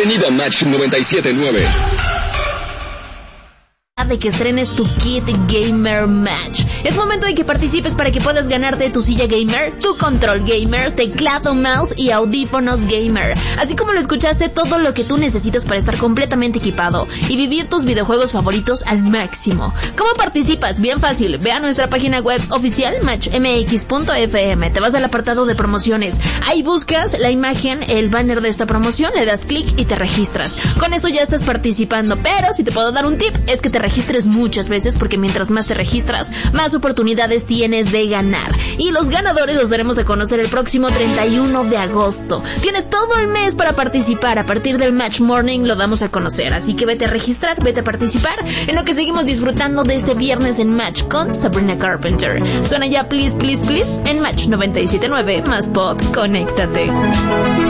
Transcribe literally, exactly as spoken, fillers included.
Bienvenido a Match noventa y siete punto nueve. De que estrenes tu kit Gamer Match. Es momento de que participes para que puedas ganarte tu silla gamer, tu control gamer, teclado, mouse y audífonos gamer. Así como lo escuchaste, todo lo que tú necesitas para estar completamente equipado y vivir tus videojuegos favoritos al máximo. ¿Cómo participas? Bien fácil. Ve a nuestra página web oficial match m x punto f m. Te vas al apartado de promociones. Ahí buscas la imagen, el banner de esta promoción, le das clic y te registras. Con eso ya estás participando. Pero si te puedo dar un tip, es que te registras registres muchas veces, porque mientras más te registras, más oportunidades tienes de ganar. Y los ganadores los daremos a conocer el próximo treinta y uno de agosto. Tienes todo el mes para participar. A partir del Match Morning lo damos a conocer. Así que vete a registrar, vete a participar, en lo que seguimos disfrutando de este viernes en Match con Sabrina Carpenter. Suena ya Please, Please, Please en Match noventa y siete punto nueve, más pop, conéctate.